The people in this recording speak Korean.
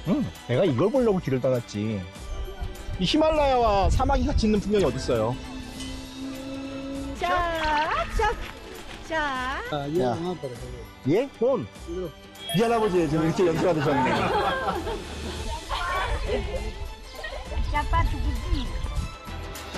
내가 이걸 보려고 길을 따랐지. 이 히말라야와 사막이 같이 있는 풍경이 어딨어요? 자. 아, 얘 야. 안 아빠라. 예? 돈? 이 할아버지 지금 이렇게 연주가 되셨네. Já para tudo.